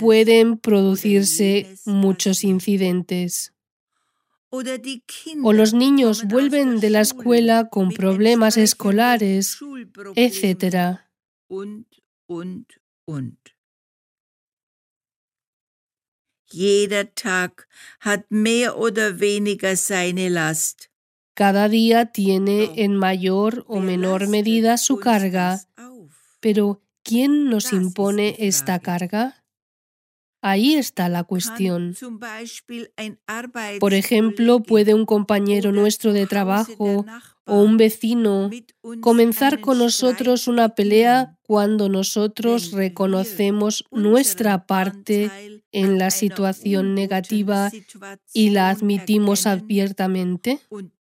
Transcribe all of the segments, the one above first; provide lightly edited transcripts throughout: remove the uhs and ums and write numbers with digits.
pueden producirse muchos incidentes. O los niños vuelven de la escuela con problemas escolares, etc. Jeder Tag hat mehr oder weniger seine Last. Cada día tiene en mayor o menor medida su carga, pero ¿quién nos impone esta carga? Ahí está la cuestión. Por ejemplo, ¿puede un compañero nuestro de trabajo o un vecino comenzar con nosotros una pelea cuando nosotros reconocemos nuestra parte en la situación negativa y la admitimos abiertamente?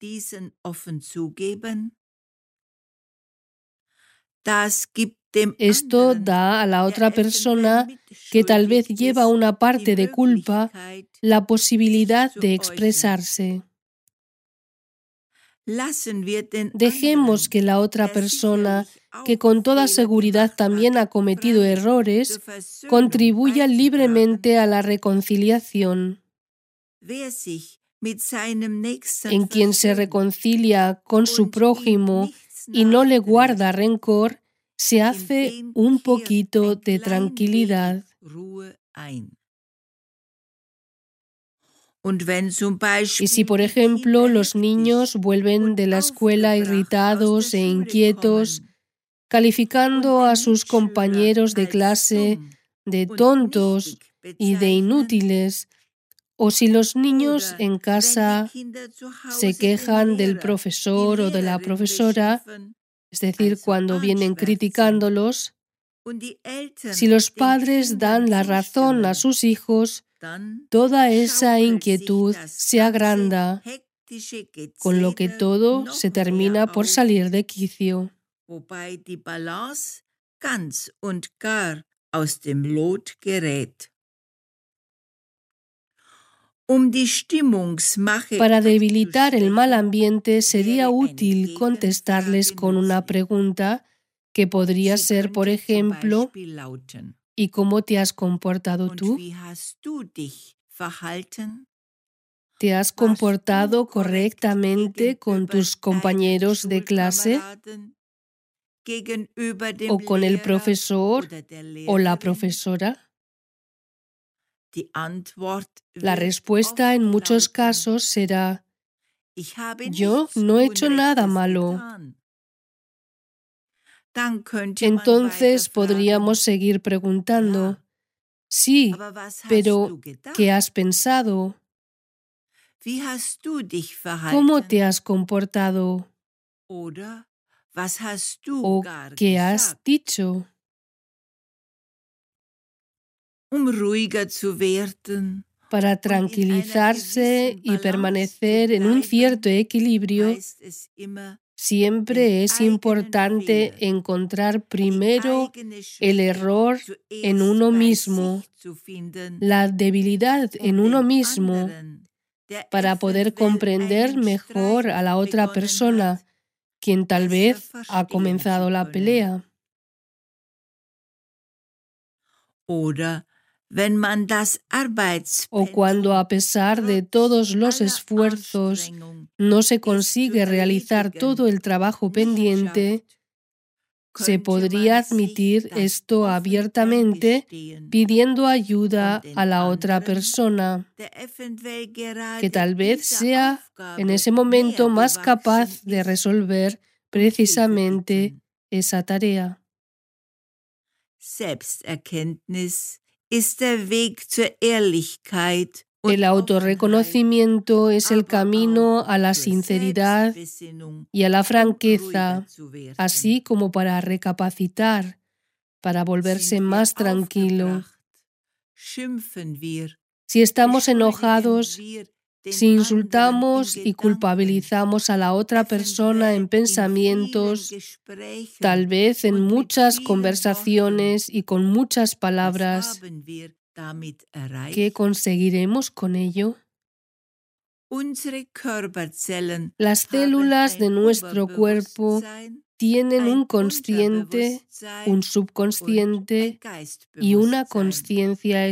Esto da a la otra persona, que tal vez lleva una parte de culpa, la posibilidad de expresarse. Dejemos que la otra persona, que con toda seguridad también ha cometido errores, contribuya libremente a la reconciliación. En quien se reconcilia con su prójimo y no le guarda rencor, se hace un poquito de tranquilidad. Y si, por ejemplo, los niños vuelven de la escuela irritados e inquietos, calificando a sus compañeros de clase de tontos y de inútiles, o si los niños en casa se quejan del profesor o de la profesora, es decir, cuando vienen criticándolos, si los padres dan la razón a sus hijos, toda esa inquietud se agranda, con lo que todo se termina por salir de quicio. Para debilitar el mal ambiente sería útil contestarles con una pregunta que podría ser, por ejemplo, ¿y cómo te has comportado tú? ¿Te has comportado correctamente con tus compañeros de clase? ¿O con el profesor o la profesora? La respuesta en muchos casos será: yo no he hecho nada malo. Entonces podríamos seguir preguntando: sí, pero ¿qué has pensado? ¿Cómo te has comportado? ¿O qué has dicho? Para tranquilizarse y permanecer en un cierto equilibrio, siempre es importante encontrar primero el error en uno mismo, la debilidad en uno mismo, para poder comprender mejor a la otra persona, quien tal vez ha comenzado la pelea. O cuando, a pesar de todos los esfuerzos, no se consigue realizar todo el trabajo pendiente, se podría admitir esto abiertamente pidiendo ayuda a la otra persona, que tal vez sea en ese momento más capaz de resolver precisamente esa tarea. El autorreconocimiento es el camino a la sinceridad y a la franqueza, así como para recapacitar, para volverse más tranquilo. Si estamos enojados, si insultamos y culpabilizamos a la otra persona en pensamientos, tal vez en muchas conversaciones y con muchas palabras, ¿qué conseguiremos con ello? Las células de nuestro cuerpo tienen un consciente, un subconsciente y una consciencia